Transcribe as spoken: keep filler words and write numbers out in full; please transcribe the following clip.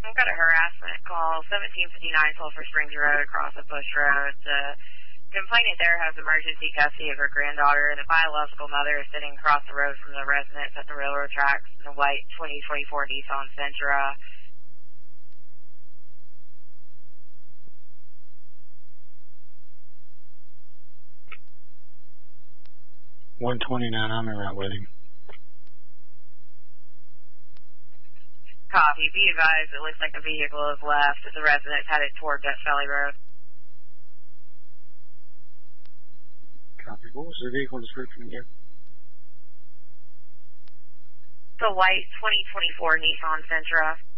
I've got a harassment call, seventeen fifty-nine Sulphur Springs Road across the Bush Road. The complainant there has emergency custody of her granddaughter. The biological mother is sitting across the road from the residence at the railroad tracks in a white twenty twenty-four Nissan Sentra. one twenty-nine, I'm in right with him. Copy. Be advised, it looks like a vehicle is left. The residence headed toward Dutch Valley Road. Copy. What was the vehicle description again? The white twenty twenty-four Nissan Sentra.